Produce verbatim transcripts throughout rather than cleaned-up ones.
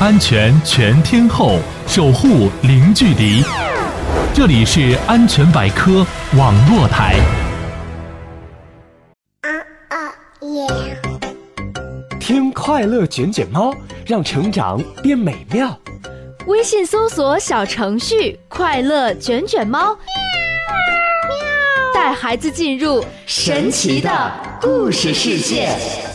安全全天候，守护零距离。这里是安全百科网络台。 啊啊耶！ 听快乐卷卷猫，让成长变美妙。 微信搜索小程序“快乐卷卷猫”，带孩子进入神奇的故事世界。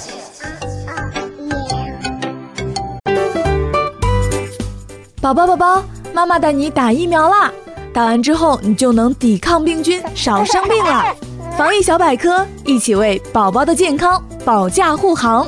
宝宝宝宝，妈妈带你打疫苗啦！打完之后，你就能抵抗病菌，少生病了。防疫小百科，一起为宝宝的健康保驾护航。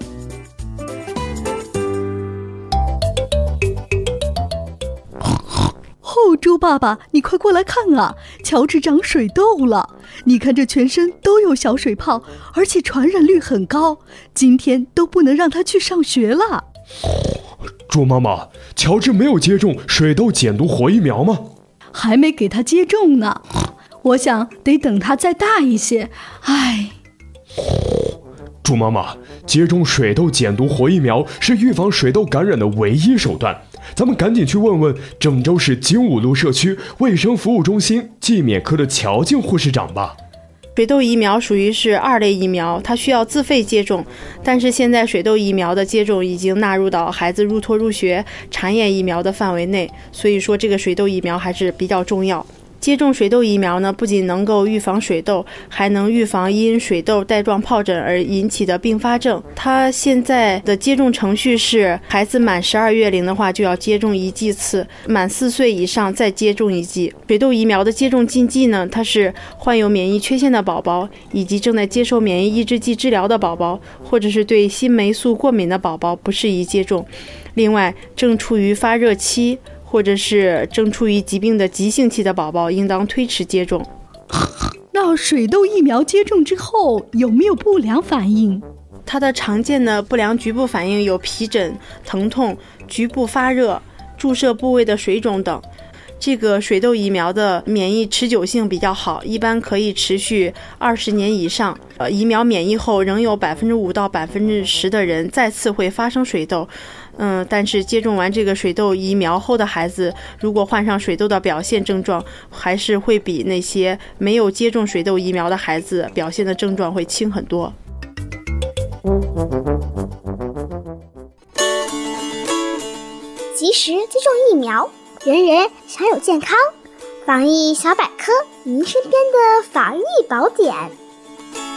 哦，猪爸爸，你快过来看啊！乔治长水痘了，你看这全身都有小水泡，而且传染率很高，今天都不能让他去上学了。 猪妈妈，乔治没有接种水痘减毒活疫苗吗？ 还没给他接种呢，我想得等他再大一些。唉， 猪妈妈，接种水痘减毒活疫苗是预防水痘感染的唯一手段。咱们赶紧去问问郑州市精武路社区卫生服务中心季免科的乔静护士长吧。 水痘疫苗属于是二类疫苗，它需要自费接种，但是现在水痘疫苗的接种已经纳入到孩子入托入学查验疫苗的范围内，所以说这个水痘疫苗还是比较重要。接种水痘疫苗呢，不仅能够预防水痘，还能预防因水痘带状疱疹而引起的并发症。它现在的接种程序是，孩子满十二月龄的话就要接种一剂次，满四岁以上再接种一剂。水痘疫苗的接种禁忌呢，它是患有免疫缺陷的宝宝，以及正在接受免疫抑制剂治疗的宝宝，或者是对新霉素过敏的宝宝不适宜接种。另外，正处于发热期或者是正处于疾病的急性期的宝宝应当推迟接种。 那水痘疫苗接种之后有没有不良反应？ 它的常见的不良局部反应有皮疹、疼痛、局部发热、注射部位的水肿等。这个水痘疫苗的免疫持久性比较好，一般可以持续二十年以上。呃，疫苗免疫后仍有百分之五到百分之十的人再次会发生水痘。嗯，但是接种完这个水痘疫苗后的孩子，如果患上水痘的表现症状，还是会比那些没有接种水痘疫苗的孩子表现的症状会轻很多。 及时接种疫苗，人人享有健康。防疫小百科，您身边的防疫宝典。